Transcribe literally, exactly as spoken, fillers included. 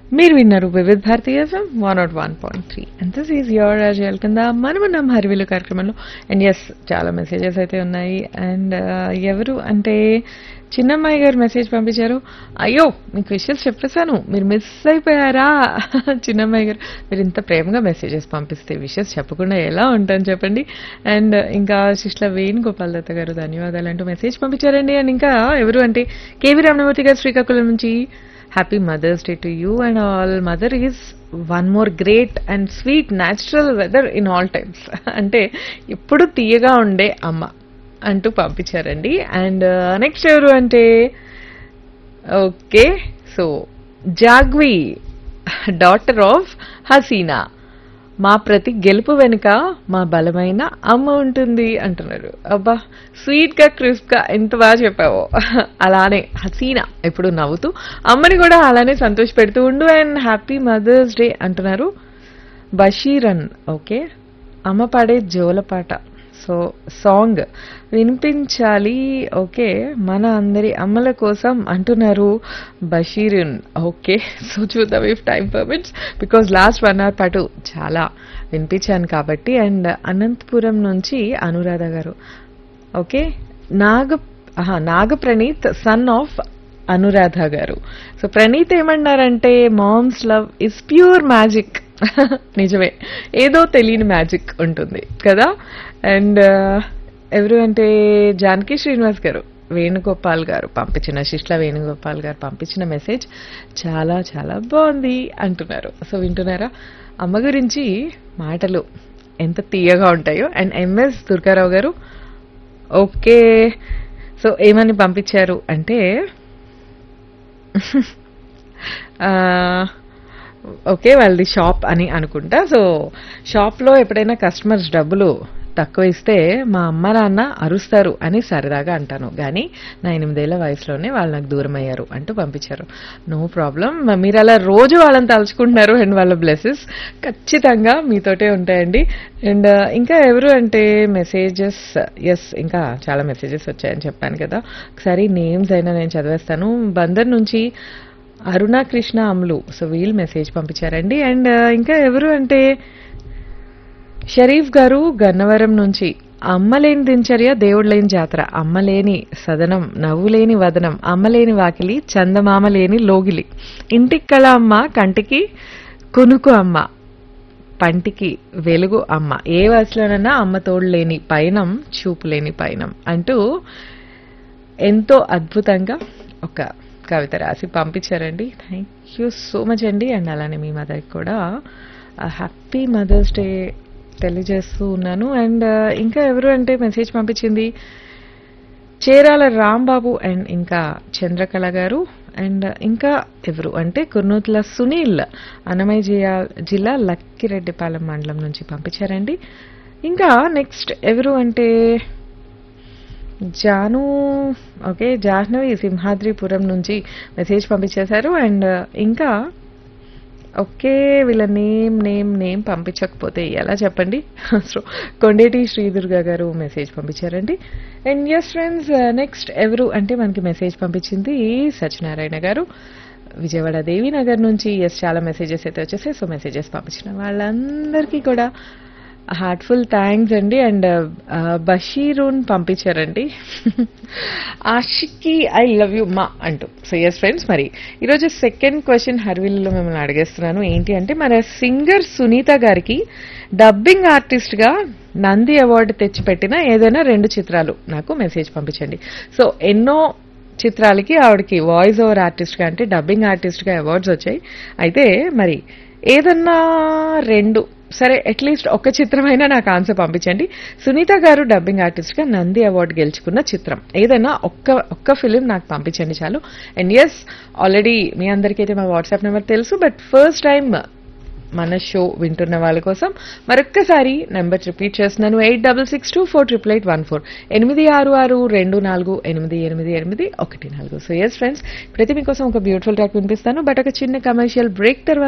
మీరు విన్నారు వివిధ భారతీయ FM one not one point three and this is your రాజల్ కింద మనమన్నాం హరివిలు కార్యక్రమంలో. అండ్ ఎస్, చాలా మెసేజెస్ అయితే ఉన్నాయి. అండ్ ఎవరు అంటే చిన్నమ్మాయి గారు మెసేజ్ పంపించారు. అయ్యో, మీకు విషయాలు చెప్పేశాను, మీరు మిస్ అయిపోయారా? చిన్నమ్మాయి గారు, మీరు ఇంత ప్రేమగా మెసేజెస్ పంపిస్తే విషయాలు చెప్పకుండా ఎలా ఉంటాను చెప్పండి. అండ్ ఇంకా శిష్ల వేణుగోపాల్ దత్త గారు ధన్యవాదాలు అంటూ మెసేజ్ పంపించారండి. అండ్ ఇంకా ఎవరు అంటే కేవీ రామమూర్తి గారు శ్రీకాకుళం నుంచి happy mother's day to you and all. Mother is one more great and sweet natural whether in all times. అంటే ఎప్పుడు తీయగా ఉండే అమ్మ అంటూ పంపించారండి. అండ్ నెక్స్ట్ ఎవరు అంటే okay, so జాగ్వి daughter of Hasina, మా ప్రతి గెలుపు వెనుక మా బలమైన అమ్మ ఉంటుంది అంటున్నారు. అబ్బా, స్వీట్ గా క్రిస్ప్ గా ఎంత బాగా చెప్పావో. అలానే హసీనా ఎప్పుడు నవ్వుతూ అమ్మని కూడా అలానే సంతోష పెడుతూ ఉండు. అండ్ హ్యాపీ మదర్స్ డే అంటున్నారు బషీరన్. ఓకే, అమ్మ పాడే జోలపాట సో సాంగ్ వినిపించాలి. ఓకే, మన అందరి అమ్మల కోసం అంటున్నారు బషీరున్. ఓకే, సో చూద్దాం if time permits, because last one hour పాటు చాలా వినిపించాను కాబట్టి. అండ్ అనంతపురం నుంచి అనురాధ గారు. Okay, Naga Naga Praneeth son of Anuradha గారు. సో ప్రణీత్ ఏమన్నారంటే moms love is pure magic. నిజమే, ఏదో తెలియని మ్యాజిక్ ఉంటుంది కదా. అండ్ ఎవరు అంటే జానకి శ్రీనివాస్ గారు వేణుగోపాల్ గారు పంపించిన శిష్ల వేణుగోపాల్ గారు పంపించిన మెసేజ్ చాలా చాలా బాగుంది అంటున్నారు. సో వింటున్నారా అమ్మ గురించి మాటలు ఎంత తీయగా ఉంటాయో. అండ్ ఎంఎస్ దుర్గారావు గారు ఓకే, సో ఏమని పంపించారు అంటే ఓకే, వాళ్ళది షాప్ అని అనుకుంటా. సో షాప్లో ఎప్పుడైనా కస్టమర్స్ డబ్బులు తక్కువ ఇస్తే మా అమ్మ నాన్న అరుస్తారు అని సరదాగా అంటాను, కానీ నా ఎనిమిదేళ్ల వయసులోనే వాళ్ళు నాకు దూరం అయ్యారు అంటూ పంపించారు. నో ప్రాబ్లం, మీరు అలా రోజు వాళ్ళని తలుచుకుంటున్నారు అండ్ వాళ్ళ బ్లెస్సెస్ ఖచ్చితంగా మీతోటే ఉంటాయండి. అండ్ ఇంకా ఎవరు అంటే మెసేజెస్, ఎస్ ఇంకా చాలా మెసేజెస్ వచ్చాయని చెప్పాను కదా, ఒకసారి నేమ్స్ అయినా నేను చదివేస్తాను. బందర్ నుంచి అరుణ కృష్ణ అమ్లు, సో వీళ్ళు మెసేజ్ పంపించారండి. అండ్ ఇంకా ఎవరు అంటే షరీఫ్ గారు గన్నవరం నుంచి అమ్మలేని దినచర్య దేవుడులేని జాతర, అమ్మలేని సదనం నవ్వులేని వదనం, అమ్మలేని వాకిలి చందమామ లేని లోగిలి, ఇంటికి కళ అమ్మ కంటికి కునుకు అమ్మ పంటికి వెలుగు అమ్మ, ఏ వయసులోనన్నా అమ్మ తోడు లేని పయనం చూపు లేని పయనం అంటూ ఎంతో అద్భుతంగా ఒక కవిత రాసి పంపించారండి. థ్యాంక్ యూ సో మచ్ అండి. అండ్ అలానే మీ మదర్కి కూడా హ్యాపీ మదర్స్ డే తెలియజేస్తూ ఉన్నాను. అండ్ ఇంకా ఎవరు అంటే మెసేజ్ పంపించింది చేరాల రాంబాబు అండ్ ఇంకా చంద్రకళ గారు. అండ్ ఇంకా ఎవరు అంటే కుర్నూతుల సునీల్ అన్నమయ్య జిల్లా జిల్లా లక్కిరెడ్డిపాలెం మండలం నుంచి పంపించారండి. ఇంకా నెక్స్ట్ ఎవరు అంటే జాను, ఓకే జాహ్నవి సింహాద్రిపురం నుంచి మెసేజ్ పంపించేశారు. అండ్ ఇంకా ఓకే, వీళ్ళ నేమ్ నేమ్ నేమ్ పంపించకపోతే ఎలా చెప్పండి. సో కొండేటి శ్రీదుర్గ గారు మెసేజ్ పంపించారండి. అండ్ ఎస్ ఫ్రెండ్స్, నెక్స్ట్ ఎవరు అంటే మనకి మెసేజ్ పంపించింది సత్యనారాయణ గారు విజయవాడ దేవీనగర్ నుంచి. ఎస్ చాలా మెసేజెస్ అయితే వచ్చేసాయి. సో మెసేజెస్ పంపించిన వాళ్ళందరికీ కూడా హార్ట్ఫుల్ థ్యాంక్స్ అండి. అండ్ బషీరున్ పంపించారండి ఆషికి ఐ లవ్ యూ మా అంటూ. సో ఎస్ ఫ్రెండ్స్, మరి ఈరోజు సెకండ్ క్వశ్చన్ హర్విల్లో మిమ్మల్ని అడిగేస్తున్నాను. ఏంటి అంటే మన సింగర్ సునీత గారికి డబ్బింగ్ ఆర్టిస్ట్ గా నంది అవార్డు తెచ్చిపెట్టిన ఏదైనా రెండు చిత్రాలు నాకు మెసేజ్ పంపించండి. సో ఎన్నో చిత్రాలకి ఆవిడకి వాయిస్ ఓవర్ ఆర్టిస్ట్ గా అంటే డబ్బింగ్ ఆర్టిస్ట్ గా అవార్డ్స్ వచ్చాయి. అయితే మరి ఏదన్నా రెండు, సరే అట్లీస్ట్ ఒక చిత్రమైనా నాకు ఆన్సర్ పంపించండి. సునీత గారు డబ్బింగ్ ఆర్టిస్ట్ గా నంది అవార్డు గెలుచుకున్న చిత్రం ఏదైనా ఒక్క ఒక్క ఫిలిం నాకు పంపించండి చాలు. అండ్ ఎస్, ఆల్రెడీ మీ అందరికైతే మా వాట్సాప్ నెంబర్ తెలుసు, బట్ ఫస్ట్ టైం మన షో వింటున్న వాళ్ళ కోసం మరొక్కసారి నెంబర్ రిపీట్ చేస్తున్నాను. Eight double six two four triple eight one four ఎనిమిది ఆరు ఆరు రెండు నాలుగు ఎనిమిది ఎనిమిది ఎనిమిది ఒకటి నాలుగు. సో ఎస్ ఫ్రెండ్స్, ప్రతి మీకోసం ఒక బ్యూటిఫుల్ ట్రాక్ వినిపిస్తాను, బట్ ఒక చిన్న కమర్షియల్ బ్రేక్ తర్వాత